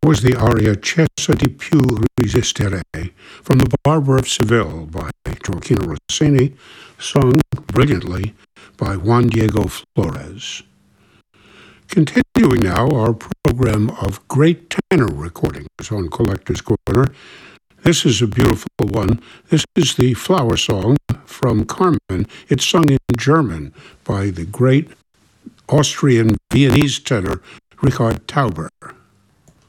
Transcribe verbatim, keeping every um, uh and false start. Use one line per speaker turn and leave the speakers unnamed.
was the aria Cessa di più resistere from The Barber of Seville by Gioachino Rossini, sung brilliantly by Juan Diego Flores. Continuing now our program of great tenor recordings on Collector's Corner. This is a beautiful one. This is the Flower Song from Carmen. It's sung in German by the great Austrian Viennese tenor Richard Tauber.